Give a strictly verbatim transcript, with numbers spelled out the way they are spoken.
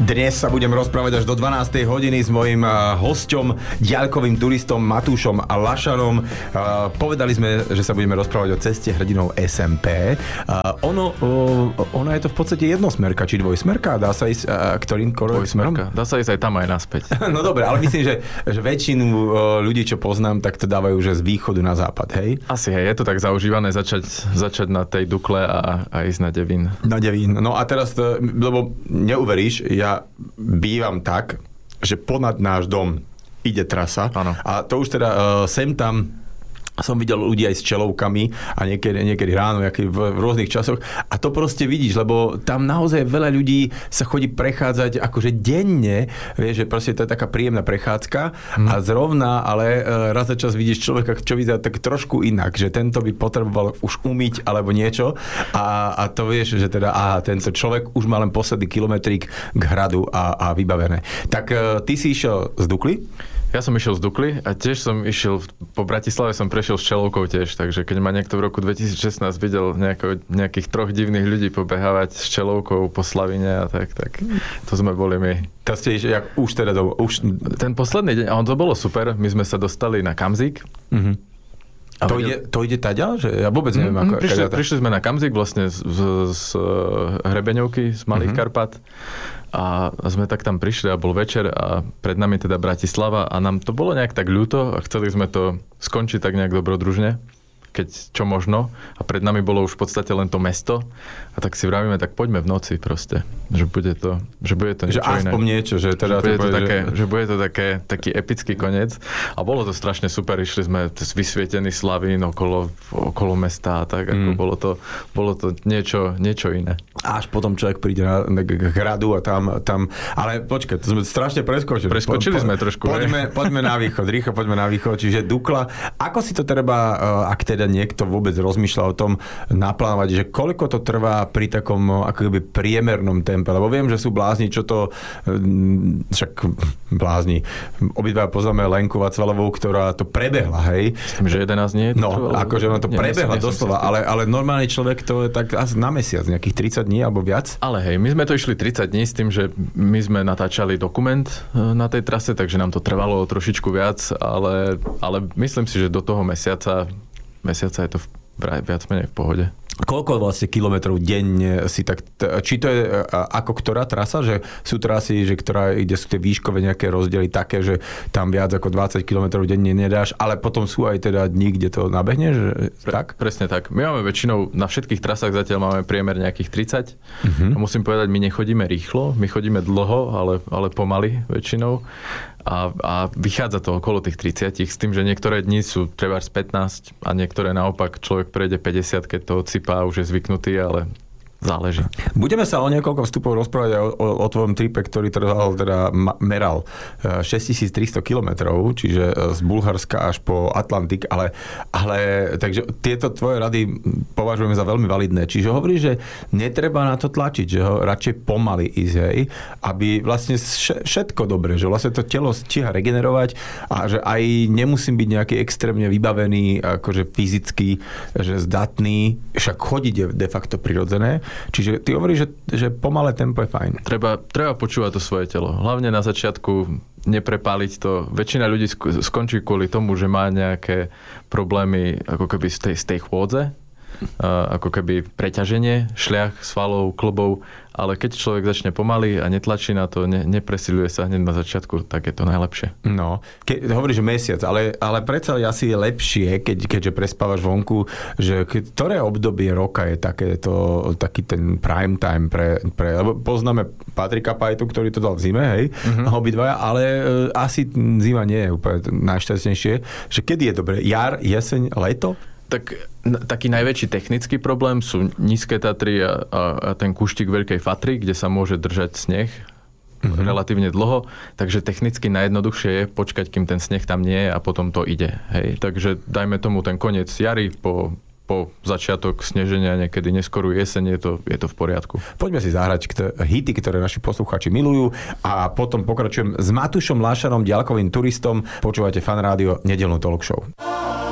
Dnes sa budem rozprávať až do dvanástej hodiny s mojím hosťom, diaľkovým turistom Matúšom Lašanom. Povedali sme, že sa budeme rozprávať o ceste hrdinov es em pé. Ono, ono je to v podstate jednosmerka, či dvojsmerka? Dá sa ísť ktorým smerom? Dá sa ísť aj tam, aj naspäť. No dobre, ale myslím, že, že väčšinu ľudí, čo poznám, tak to dávajú že z východu na západ, hej? Asi, hej, je to tak zaužívané začať, začať na tej Dukle a, a ísť na Devín. Na Devín. No a teraz, to, lebo neuveríš, ja bývam tak, že ponad náš dom ide trasa. Ano. A to už teda uh, sem tam som videl ľudí aj s čelovkami a niekedy, niekedy ráno, niekedy v, v rôznych časoch. A to proste vidíš, lebo tam naozaj veľa ľudí sa chodí prechádzať akože denne, vieš, že proste to je taká príjemná prechádzka hmm. a zrovna, ale uh, raz za čas vidíš človeka, čo vyzerá tak trošku inak, že tento by potreboval už umyť alebo niečo a, a to vieš, že teda aha, tento človek už má len posledný kilometrík k hradu a, a vybavené. Tak uh, ty si išiel z Dukly? Ja som išiel z Dukly a tiež som išiel, po Bratislave som prešiel s čelovkou tiež, takže keď ma niekto v roku dvetisícšestnásť videl nejako, nejakých troch divných ľudí pobehávať s čelovkou po Slavine a tak, tak to sme boli my. To ste išli, jak už teda do... Už... Ten posledný deň, a on to bolo super, my sme sa dostali na Kamzík. Mhm. To, videl... ide, to ide taďal? Že ja vôbec neviem, mm, ako... Prišli, prišli sme na Kamzík vlastne z, z, z Hrebeňovky, z Malých mm-hmm. Karpat a sme tak tam prišli a bol večer a pred nami teda Bratislava a nám to bolo nejak tak ľúto a chceli sme to skončiť tak nejak dobrodružne, keď čo možno. A pred nami bolo už v podstate len to mesto. A tak si vravíme, tak poďme v noci proste. Že bude to, že bude to niečo že aspoň iné. niečo, že teda... Že bude to, povede, také, že... že bude to také, taký epický koniec. A bolo to strašne super. Išli sme z vysvietený Slavín okolo, okolo mesta a tak. Ako mm. bolo to, bolo to niečo, niečo iné. A až potom človek príde na, na k hradu a tam, tam... Ale počkaj, to sme strašne preskočili. Preskočili po, sme trošku. Poďme, poďme na východ, rýchlo poďme na východ. Čiže Dukla. Ako si to treba, ak teda niekto vôbec rozmýšľa o tom naplánovať, že koľko to trvá pri takom ako keby priemernom tempe? Lebo viem, že sú blázni, čo to... Však blázni. Obidva poznáme Lenku Vacvalovú, ktorá to prebehla, hej? Myslím, že jedenásť dní. No, akože ona to prebehla doslova, ale, ale normálny človek to je tak asi na mesiac, nejakých tridsať dní alebo viac. Ale hej, my sme to išli tridsať dní s tým, že my sme natáčali dokument na tej trase, takže nám to trvalo trošičku viac, ale, ale myslím si, že do toho mesiaca mesiaca je to viac menej v pohode. Koľko vlastne kilometrov denne si tak... Či to je ako ktorá trasa? Že sú trasy, že ktorá ide, sú tie výškové nejaké rozdiely také, že tam viac ako dvadsať kilometrov denne nedáš, ale potom sú aj teda dní, kde to nabehneš? Pre, tak? Presne tak. My máme väčšinou, na všetkých trasách zatiaľ máme priemer nejakých tridsať. Uh-huh. A musím povedať, my nechodíme rýchlo, my chodíme dlho, ale, ale pomaly väčšinou. A, a vychádza to okolo tých tridsať, s tým, že niektoré dni sú trebárs pätnásť a niektoré naopak človek prejde päťdesiat, keď to odsýpa, už je zvyknutý, ale záleží. Budeme sa o niekoľko vstupov rozprávať o, o, o tvojom tripe, ktorý trval, teda meral šesťtisíctristo kilometrov, čiže z Bulharska až po Atlantik, ale, ale takže tieto tvoje rady považujeme za veľmi validné. Čiže hovorí, že netreba na to tlačiť, že ho radšej pomaly ísť, hej, aby vlastne všetko dobre, že vlastne to telo stíha regenerovať a že aj nemusím byť nejaký extrémne vybavený, akože fyzicky, že zdatný, však chodiť je de facto prirodzené. Čiže ty hovoríš, že, že pomalé tempo je fajn. Treba, treba počúvať to svoje telo. Hlavne na začiatku neprepáliť to. Väčšina ľudí skončí kvôli tomu, že má nejaké problémy ako keby z tej, z tej chôdze, ako keby preťaženie šľach, svalov, klbov, ale keď človek začne pomaly a netlačí na to, ne, nepresiluje sa hneď na začiatku, tak je to najlepšie. No, keď hovoríš, že mesiac, ale, ale predsa asi je lepšie, keď, keďže prespávaš vonku, že ktoré obdobie roka je takéto, taký ten prime time pre, pre lebo poznáme Patrika Pajtu, ktorý to dal v zime, hej, uh-huh. obidvaja, ale e, asi zima nie je úplne najšťastnejšie, že kedy je dobre? Jar, jeseň, leto? Tak taký najväčší technický problém sú nízke Tatry a, a, a ten kúštik Veľkej Fatry, kde sa môže držať sneh mm-hmm. relatívne dlho. Takže technicky najjednoduchšie je počkať, kým ten sneh tam nie je a potom to ide. Hej. Takže dajme tomu ten koniec jary po, po začiatok sneženia, niekedy neskorú jeseň, je to, je to v poriadku. Poďme si zahrať kto, hity, ktoré naši poslucháči milujú a potom pokračujem s Matúšom Lašanom, diaľkovým turistom. Počúvate Fan Rádio, nedeľnú talk show.